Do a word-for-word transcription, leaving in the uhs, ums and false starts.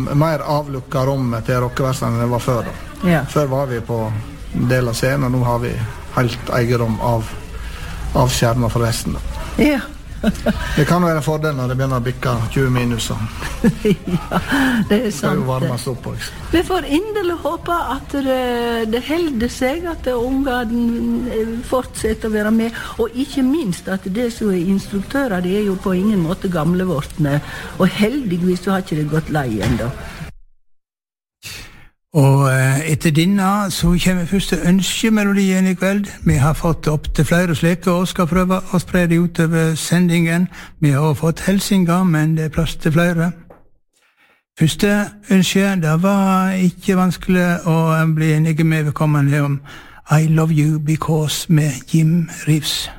mer avlukket rom til rockeversene enn det var før da. Ja. Før var vi på en del av scenen, og nå har vi helt eget rom av, av skjermer for resten da. Ja. Det kan være en fordel når det begynner å bikke tjue minus. Ja, det er sant. Det skal jo varmes opp også. Vi får inderlig håpe at det, det helder seg, at ungene fortsetter å være med, og ikke minst at det som er instruktører, det er jo på ingen måte gamlevortene, og heldigvis så har ikke det gått lei enda. Og etter denne så kommer først til ønskemelodien i kveld. Vi har fått opp til flere slike og skal prøve å spre det utover sendingen. Vi har fått helsinger, men det er plass til flere. Første ønske, det var ikke vanskelig å bli enige med vedkommende om I Love You Because med Jim Reeves.